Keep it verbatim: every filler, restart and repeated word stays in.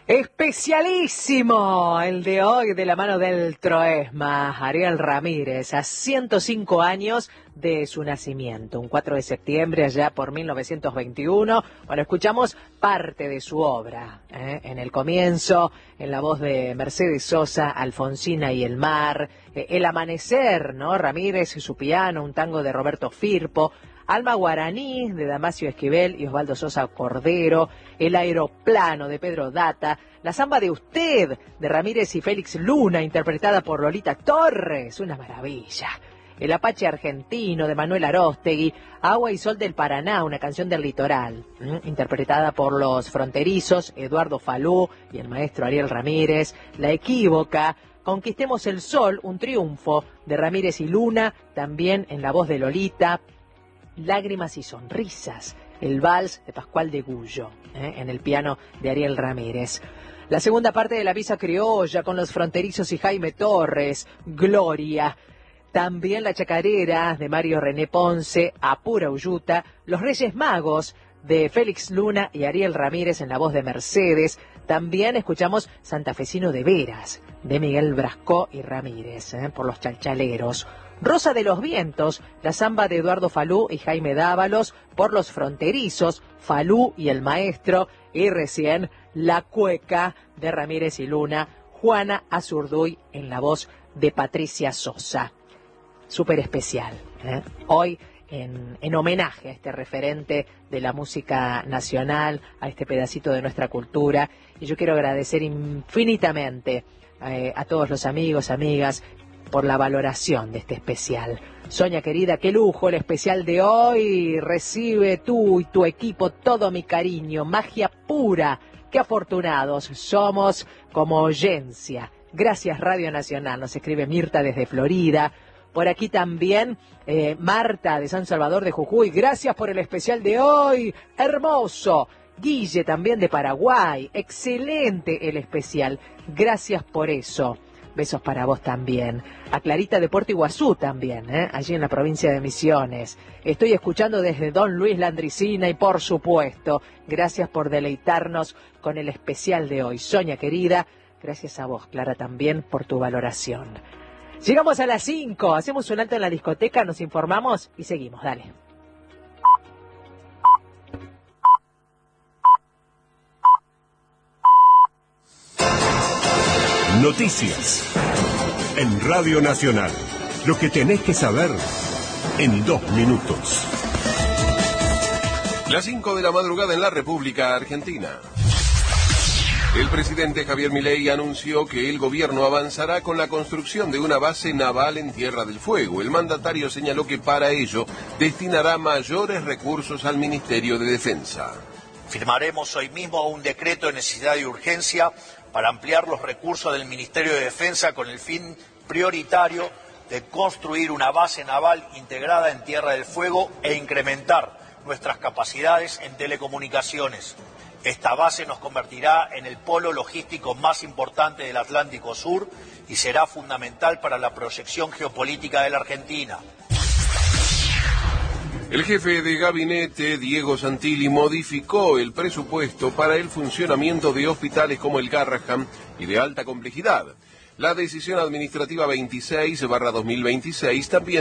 Especialísimo el de hoy de la mano del Troesma, Ariel Ramírez, a ciento cinco años de su nacimiento, un cuatro de septiembre allá por mil novecientos veintiuno. Bueno, escuchamos parte de su obra, ¿eh? En el comienzo, en la voz de Mercedes Sosa, Alfonsina y el mar, eh, El amanecer, ¿no? Ramírez y su piano, un tango de Roberto Firpo, Alma Guaraní, de Damasio Esquivel y Osvaldo Sosa Cordero, El aeroplano, de Pedro Data, La samba de usted, de Ramírez y Félix Luna, interpretada por Lolita Torres, una maravilla. El apache argentino, de Manuel Aróstegui, Agua y sol del Paraná, una canción del litoral, ¿m? interpretada por los fronterizos, Eduardo Falú y el maestro Ariel Ramírez. La equívoca, Conquistemos el sol, un triunfo, de Ramírez y Luna, también en la voz de Lolita. Lágrimas y sonrisas, el vals de Pascual de Gullo, ¿eh? en el piano de Ariel Ramírez. La segunda parte de La Visa Criolla, con los fronterizos y Jaime Torres, Gloria. También La Chacarera, de Mario René Ponce, Apura Uyuta. Los Reyes Magos, de Félix Luna y Ariel Ramírez en la voz de Mercedes. También escuchamos Santafesino de Veras, de Miguel Brascó y Ramírez, ¿eh? por los Chalchaleros. Rosa de los Vientos, la samba de Eduardo Falú y Jaime Dávalos, por los fronterizos, Falú y el maestro, y recién La Cueca, de Ramírez y Luna, Juana Azurduy en la voz de Patricia Sosa. Súper especial, ¿eh? Hoy en, en homenaje a este referente de la música nacional, a este pedacito de nuestra cultura, y yo quiero agradecer infinitamente eh, a todos los amigos, amigas, por la valoración de este especial. Sonia querida, qué lujo el especial de hoy. Recibe tú y tu equipo todo mi cariño, magia pura. Qué afortunados somos como oyencia. Gracias Radio Nacional, nos escribe Mirta desde Florida. Por aquí también eh, Marta de San Salvador de Jujuy. Gracias por el especial de hoy. Hermoso. Guille también de Paraguay. Excelente el especial. Gracias por eso. Besos para vos también. A Clarita de Puerto Iguazú también, ¿eh? allí en la provincia de Misiones. Estoy escuchando desde Don Luis Landricina y por supuesto, gracias por deleitarnos con el especial de hoy. Sonia querida, gracias a vos, Clara, también por tu valoración. Llegamos a las cinco, hacemos un alto en la discoteca, nos informamos y seguimos, dale. Noticias en Radio Nacional. Lo que tenés que saber en dos minutos. Las cinco de la madrugada en la República Argentina. El presidente Javier Milei anunció que el gobierno avanzará con la construcción de una base naval en Tierra del Fuego. El mandatario señaló que para ello destinará mayores recursos al Ministerio de Defensa. Firmaremos hoy mismo un decreto de necesidad y urgencia para ampliar los recursos del Ministerio de Defensa con el fin prioritario de construir una base naval integrada en Tierra del Fuego e incrementar nuestras capacidades en telecomunicaciones. Esta base nos convertirá en el polo logístico más importante del Atlántico Sur y será fundamental para la proyección geopolítica de la Argentina. El jefe de gabinete, Diego Santilli, modificó el presupuesto para el funcionamiento de hospitales como el Garrahan y de alta complejidad. La decisión administrativa veintiséis barra dos mil veintiséis también